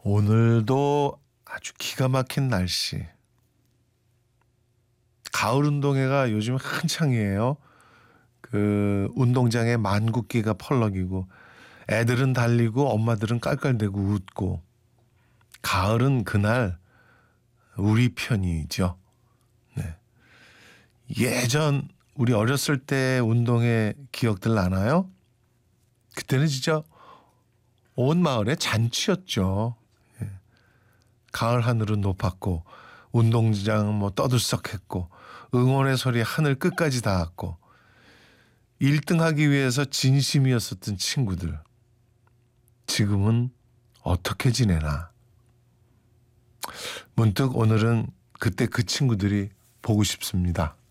오늘도 아주 기가 막힌 날씨. 가을 운동회가 요즘 한창이에요. 그 운동장에 만국기가 펄럭이고 애들은 달리고 엄마들은 깔깔대고 웃고 가을은 그날 우리 편이죠. 네. 예전 우리 어렸을 때 운동회 기억들 나나요? 그때는 진짜 온 마을에 잔치였죠. 가을 하늘은 높았고 운동장 뭐 떠들썩했고 응원의 소리 하늘 끝까지 닿았고 1등하기 위해서 진심이었었던 친구들. 지금은 어떻게 지내나. 문득 오늘은 그때 그 친구들이 보고 싶습니다.